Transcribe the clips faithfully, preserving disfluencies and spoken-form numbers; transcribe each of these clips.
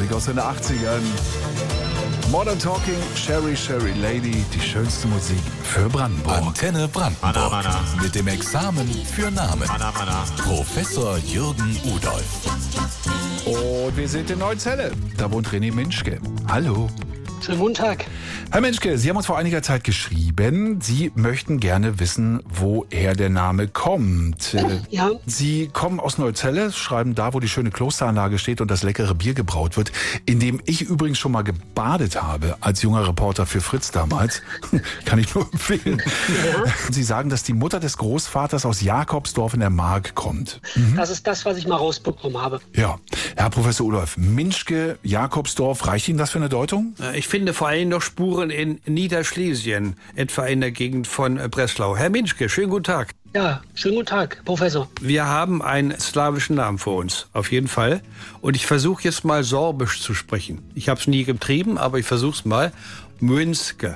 Musik aus den achtzigern. Modern Talking, Sherry Sherry Lady, die schönste Musik für Brandenburg. Antenne Brandenburg. Mana, mana. Mit dem Examen für Namen. Mana, mana. Professor Jürgen Udolf. Und wir sind in Neuzelle. Da wohnt René Minschke. Hallo. Schönen guten Tag. Herr Minschke, Sie haben uns vor einiger Zeit geschrieben, Sie möchten gerne wissen, woher der Name kommt. Ja. Sie kommen aus Neuzelle, schreiben da, wo die schöne Klosteranlage steht und das leckere Bier gebraut wird, in dem ich übrigens schon mal gebadet habe, als junger Reporter für Fritz damals. Kann ich nur empfehlen. Ja. Sie sagen, dass die Mutter des Großvaters aus Jakobsdorf in der Mark kommt. Das ist das, was ich mal rausbekommen habe. Ja, Herr Professor Udolf, Minschke, Jakobsdorf, reicht Ihnen das für eine Deutung? Ich finde vor allem noch Spuren in Niederschlesien, etwa in der Gegend von Breslau. Herr Minschke, schönen guten Tag. Ja, schönen guten Tag, Professor. Wir haben einen slawischen Namen vor uns, auf jeden Fall. Und ich versuche jetzt mal Sorbisch zu sprechen. Ich habe es nie getrieben, aber ich versuche es mal. Münske.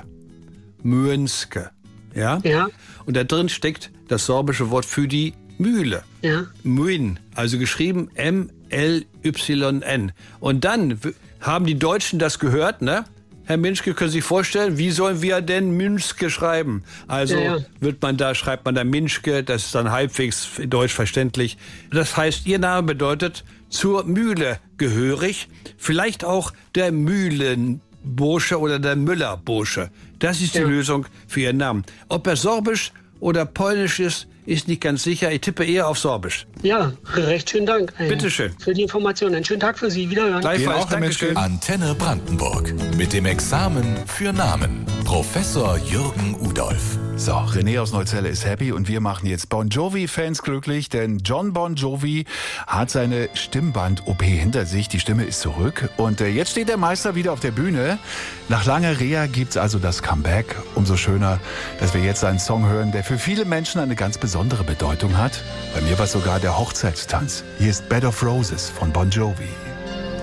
Münske. Ja? Ja. Und da drin steckt das sorbische Wort für die Mühle. Ja. Mün, also geschrieben M L Y N. Und dann w- haben die Deutschen das gehört, ne? Herr Minschke, können Sie sich vorstellen, wie sollen wir denn Minschke schreiben? Also Ja, ja. wird man da, schreibt man da Minschke, das ist dann halbwegs deutsch verständlich. Das heißt, Ihr Name bedeutet zur Mühle gehörig, vielleicht auch der Mühlenbursche oder der Müllerbursche. Das ist die Ja. Lösung für Ihren Namen. Ob er sorbisch oder polnisch ist, ist nicht ganz sicher. Ich tippe eher auf Sorbisch. Ja, recht schönen Dank. Äh, Bitteschön. Für die Information. Einen schönen Tag für Sie. Wiederhören. Gleichfalls, auch, Herr Dankeschön. Antenne Brandenburg. Mit dem Examen für Namen. Professor Jürgen Udolf. So, René aus Neuzelle ist happy und wir machen jetzt Bon Jovi-Fans glücklich, denn John Bon Jovi hat seine Stimmband-O P hinter sich. Die Stimme ist zurück und äh, jetzt steht der Meister wieder auf der Bühne. Nach langer Reha gibt's also das Comeback. Umso schöner, dass wir jetzt einen Song hören, der für viele Menschen eine ganz besondere Bedeutung hat. Bei mir war es sogar der Hochzeitstanz. Hier ist Bed of Roses von Bon Jovi.